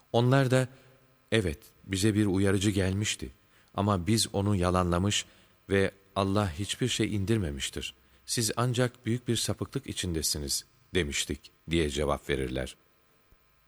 Onlar da, evet bize bir uyarıcı gelmişti ama biz onu yalanlamış ve Allah hiçbir şey indirmemiştir. Siz ancak büyük bir sapıklık içindesiniz demiştik diye cevap verirler.